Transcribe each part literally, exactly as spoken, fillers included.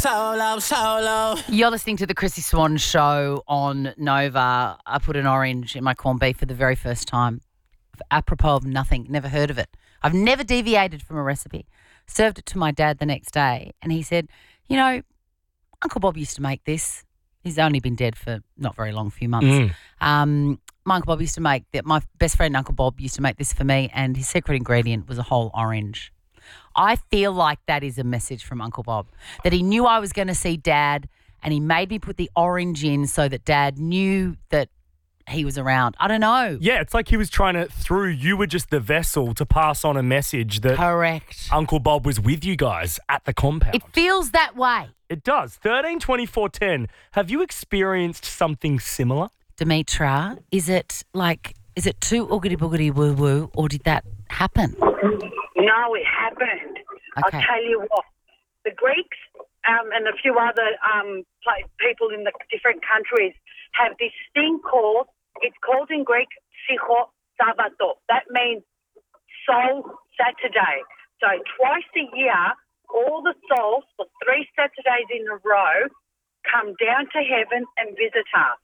solo, solo. You're listening to the Chrissy Swan Show on Nova. I put an orange in my corned beef for the very first time, apropos of nothing. Never heard of it. I've never deviated from a recipe. Served it to my dad the next day, and he said, you know, Uncle Bob used to make this. He's only been dead for not very long, a few months. Mm. Um, my Uncle Bob used to make that. My best friend Uncle Bob used to make this for me, and his secret ingredient was a whole orange. I feel like that is a message from Uncle Bob, that he knew I was going to see Dad, and he made me put the orange in so that Dad knew that he was around. I don't know. Yeah, it's like he was trying to, through you were just the vessel to pass on a message that Correct. Uncle Bob was with you guys at the compound. It feels that way. It does. thirteen twenty-four ten. Have you experienced something similar? Demetra, is it like, is it too oogity boogity woo woo, or did that happen? No, it happened. Okay. I'll tell you what. The Greeks um, and a few other um, pla- people in the different countries have this thing called, it's called in Greek, Psycho Sabato. That means Soul Saturday. So twice a year, all the souls for three Saturdays in a row come down to heaven and visit us.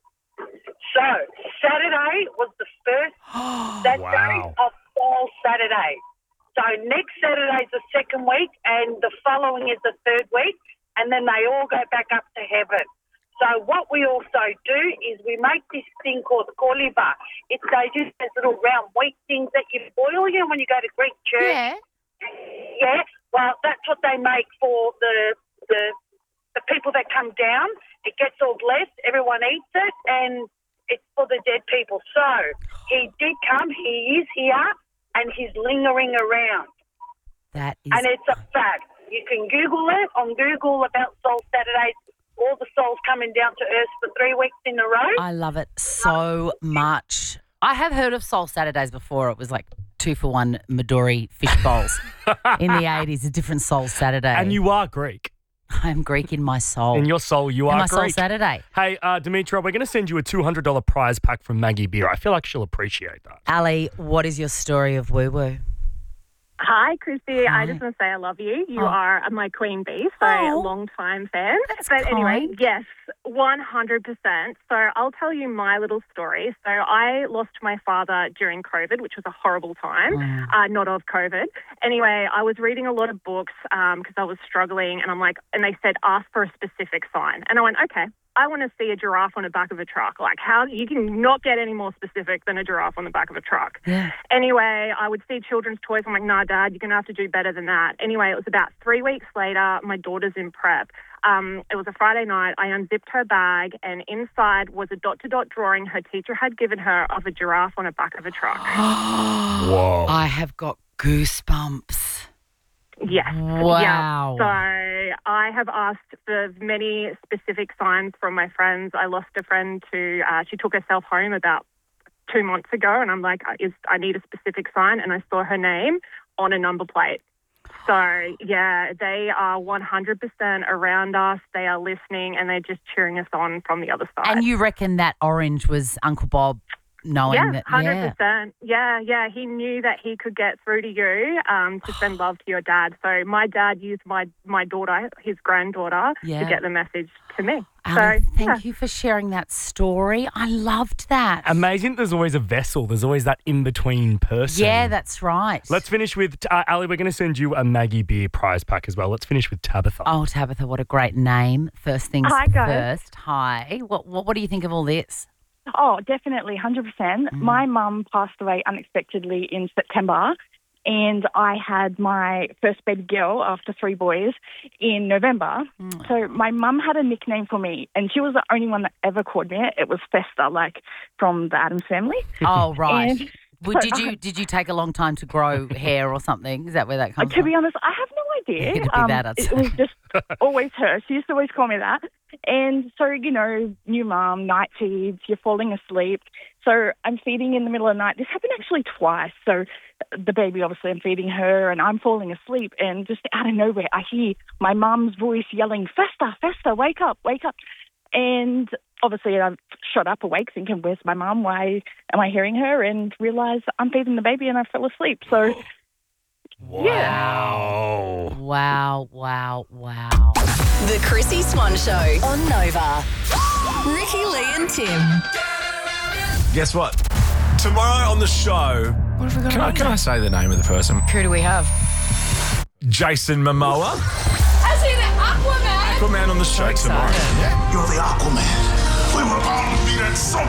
So Saturday was the first Saturday Wow. of Soul Saturday. So next Saturday is the second week, and the following is the third week, and then they all go back up to heaven. So what we also do is we make this thing called koliba. It's they do those little round wheat things that you boil, you know, when you go to Greek church. Yeah. Yeah. Well, that's what they make for the the the people that come down. It gets all blessed. Everyone eats it, and it's for the dead people. So he did come. He is here, and he's lingering around. That is. And it's a fact. You can Google it on Google about Soul Saturdays. All the souls coming down to earth for three weeks in a row. I love it so much. I have heard of Soul Saturdays before. It was like two for one Midori fish bowls in the eighties, a different Soul Saturday. And you are Greek. I am Greek in my soul. In your soul, you in are my Soul Greek. Saturday. Hey, uh, Demetra, we're going to send you a two hundred dollars prize pack from Maggie Beer. I feel like she'll appreciate that. Ali, what is your story of woo woo? Hi, Chrissy. Hi. I just want to say I love you. You Oh. are my queen bee, so Oh. a long-time fan. That's but anyway, kind. yes, one hundred percent. So I'll tell you my little story. So I lost my father during COVID, which was a horrible time, Wow. uh, not of COVID. Anyway, I was reading a lot of books because I was struggling, and I'm like, and they said, ask for a specific sign. And I went, okay. I want to see a giraffe on the back of a truck. Like, how you can not get any more specific than a giraffe on the back of a truck. Yeah. Anyway, I would see children's toys. I'm like, nah, Dad, you're going to have to do better than that. Anyway, it was about three weeks later. My daughter's in prep. Um, it was a Friday night. I unzipped her bag, and inside was a dot-to-dot drawing her teacher had given her of a giraffe on the back of a truck. Whoa. I have got goosebumps. Yes. Wow. Yeah. So I have asked for many specific signs from my friends. I lost a friend to, uh, she took herself home about two months ago, and I'm like, is, I need a specific sign, and I saw her name on a number plate. So, yeah, they are one hundred percent around us. They are listening, and they're just cheering us on from the other side. And you reckon that orange was Uncle Bob knowing yeah, that? one hundred percent. Yeah, yeah. He knew that he could get through to you um, to send love to your dad. So my dad used my, my daughter, his granddaughter, Yeah. to get the message to me. Ali, so, thank yeah. you for sharing that story. I loved that. Amazing that there's always a vessel. There's always that in-between person. Yeah, that's right. Let's finish with, uh, Ali, we're going to send you a Maggie Beer prize pack as well. Let's finish with Tabitha. Oh, Tabitha, what a great name. First things Hi, guys. first. Hi. What, what What do you think of all this? Oh, definitely, one hundred percent. Mm. My mum passed away unexpectedly in September, and I had my first baby girl after three boys in November. Mm. So my mum had a nickname for me, and she was the only one that ever called me it. It was Festa, like from the Addams Family. Oh, right. And Well, did you did you take a long time to grow hair or something? Is that where that Uh, comes to from? be honest, I have no idea. It'd be that, I'd it say. was just always her. She used to always call me that. And so, you know, new mum, night feeds, you're falling asleep. So I'm feeding in the middle of the night. This happened actually twice. So the baby, obviously, I'm feeding her and I'm falling asleep. And just out of nowhere, I hear my mum's voice yelling, Festa, Festa, wake up, wake up. And obviously I shot up awake thinking, where's my mum? Why am I hearing her? And realised I'm feeding the baby and I fell asleep. So Wow. Wow, wow, wow. The Chrissy Swan Show on Nova. Ricky, Lee and Tim. Guess what? Tomorrow on the show, What have we got can I, can I say the name of the person? Who do we have? Jason Momoa. As in Aquaman. Aquaman on the show tomorrow. Yeah. You're the Aquaman. We were bound to meet at some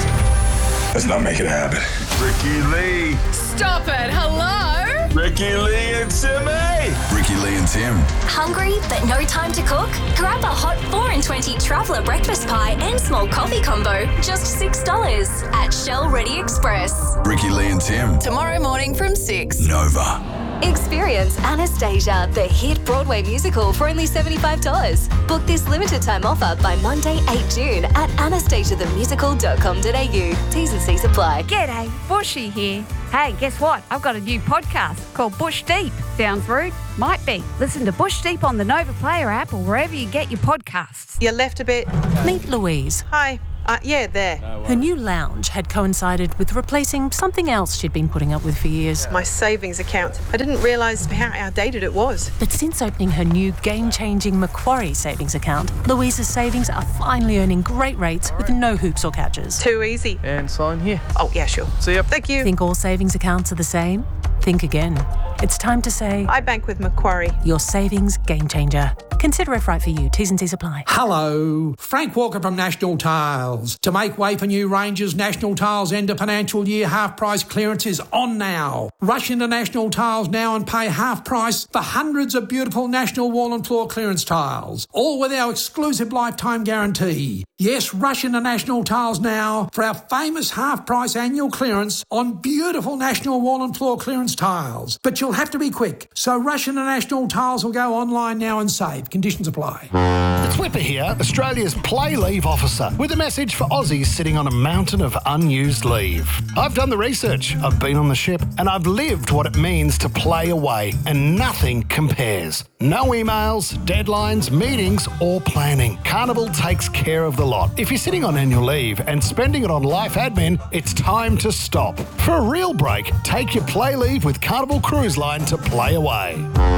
point. Let's not make it happen. Ricky Lee. Stop it. Hello? Ricky Lee and Timmy. Ricky Lee and Tim. Hungry but no time to cook? Grab a hot four and twenty traveller breakfast pie and small coffee combo, just six dollars at Shell Ready Express. Ricky Lee and Tim. Tomorrow morning from six. Nova. Experience Anastasia, the hit Broadway musical, for only seventy-five dollars. Book this limited time offer by Monday, the eighth of June at anastasia the musical dot com dot a u. T's and C's apply. G'day, Bushy here. Hey, guess what? I've got a new podcast called Bush Deep. Sounds rude? Might be. Listen to Bush Deep on the Nova Player app or wherever you get your podcasts. You left a bit. Meet Louise. Hi. Uh, yeah, there. Her new lounge had coincided with replacing something else she'd been putting up with for years. My savings account. I didn't realise how outdated it was. But since opening her new game-changing Macquarie savings account, Louise's savings are finally earning great rates with no hoops or catches. Too easy. And sign here. Oh, yeah, sure. See ya. Thank you. Think all savings accounts are the same? Think again. It's time to say... I bank with Macquarie. Your savings game changer. Consider if right for you. T's and C's apply. Hello, Frank Walker from National Tiles. To make way for new ranges, National Tiles end of financial year half price clearance is on now. Rush into National Tiles now and pay half price for hundreds of beautiful National wall and floor clearance tiles, all with our exclusive lifetime guarantee. Yes, rush into National Tiles now for our famous half price annual clearance on beautiful National wall and floor clearance tiles. But you'll have to be quick, so rush into National Tiles or go online now and save. Conditions apply. It's Whipper here, Australia's play leave officer, with a message for Aussies sitting on a mountain of unused leave. I've done the research, I've been on the ship, and I've lived what it means to play away, and nothing compares. No emails, deadlines, meetings, or planning. Carnival takes care of the lot. If you're sitting on annual leave and spending it on life admin, it's time to stop. For a real break, take your play leave with Carnival Cruise Line to play away.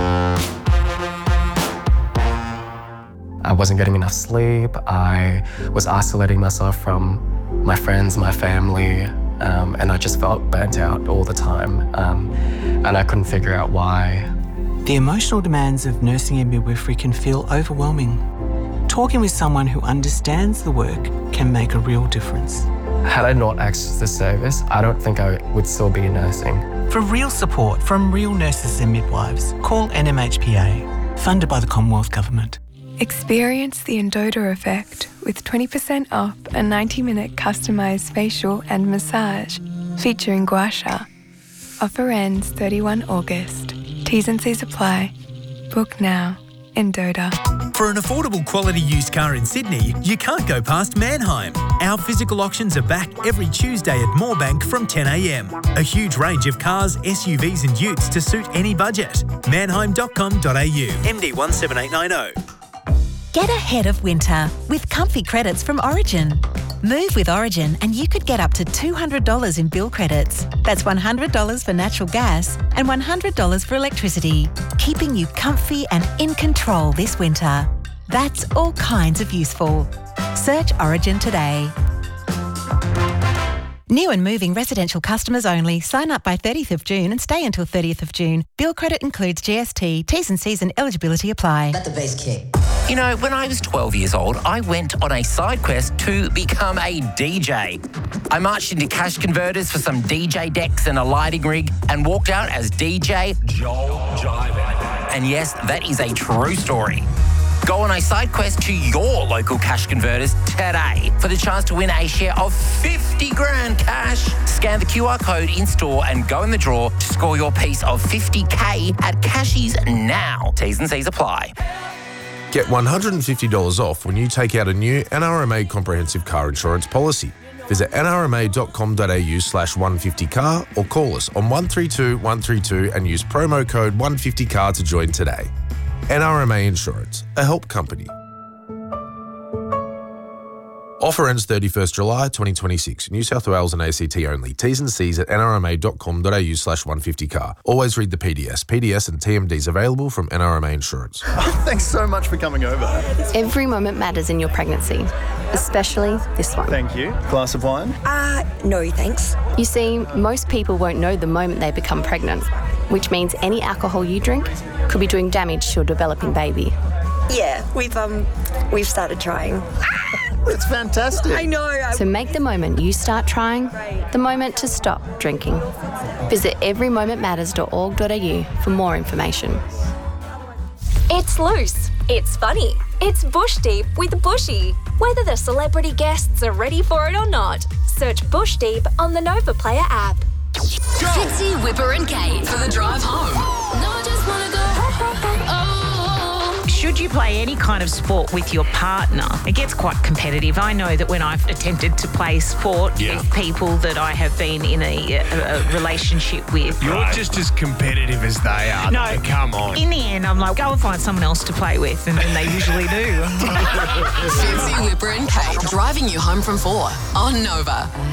I wasn't getting enough sleep. I was isolating myself from my friends, my family, um, and I just felt burnt out all the time. Um, and I couldn't figure out why. The emotional demands of nursing and midwifery can feel overwhelming. Talking with someone who understands the work can make a real difference. Had I not accessed this service, I don't think I would still be nursing. For real support from real nurses and midwives, call N M H P A, funded by the Commonwealth Government. Experience the Endoda effect with twenty percent off a ninety minute customised facial and massage featuring gua sha. Offer ends thirty-first of August. T's and C's apply. Book now. Endoda. For an affordable quality used car in Sydney, you can't go past Manheim. Our physical auctions are back every Tuesday at Moorebank from ten a m. A huge range of cars, S U Vs and utes to suit any budget. manheim dot com dot a u. M D one seven eight nine zero. Get ahead of winter with comfy credits from Origin. Move with Origin and you could get up to two hundred dollars in bill credits. That's one hundred dollars for natural gas and one hundred dollars for electricity, keeping you comfy and in control this winter. That's all kinds of useful. Search Origin today. New and moving residential customers only. Sign up by thirtieth of June and stay until thirtieth of June. Bill credit includes G S T, T's and C's and eligibility apply. Let the bass kick. You know, when I was twelve years old, I went on a side quest to become a D J. I marched into cash converters for some D J decks and a lighting rig and walked out as D J Joel Jive. And yes, that is a true story. Go on a side quest to your local cash converters today for the chance to win a share of fifty grand cash. Scan the Q R code in store and go in the draw to score your piece of fifty K at Cashies now. T's and C's apply. Get one hundred fifty dollars off when you take out a new N R M A comprehensive car insurance policy. Visit n r m a dot com dot a u slash one fifty car or call us on one three two one three two and use promo code one fifty car to join today. N R M A Insurance, a help company. Offer ends thirty-first July twenty twenty-six. New South Wales and A C T only. T's and C's at nrma.com.au slash 150car. Always read the P D S. P D S and T M Ds available from N R M A Insurance. Thanks so much for coming over. Every moment matters in your pregnancy, especially this one. Thank you. Glass of wine? Uh, no thanks. You see, most people won't know the moment they become pregnant, which means any alcohol you drink could be doing damage to your developing baby. Yeah, we've um, we've started trying. It's fantastic. I know. So make the moment you start trying the moment to stop drinking. Visit every moment matters dot org dot a u for more information. It's loose. It's funny. It's Bush Deep with Bushy. Whether the celebrity guests are ready for it or not, search Bush Deep on the Nova Player app. Fitzy, Whipper and Kate for the drive home. No, I just want to go oh. Should you play any kind of sport with your partner, it gets quite competitive. I know that when I've attempted to play sport Yeah. with people that I have been in a, a, a relationship with. You're just as competitive as they are. No, though. Come on. In the end, I'm like, go and find someone else to play with, and then they usually do. Fitzy, Whipper and Kate driving you home from four on Nova.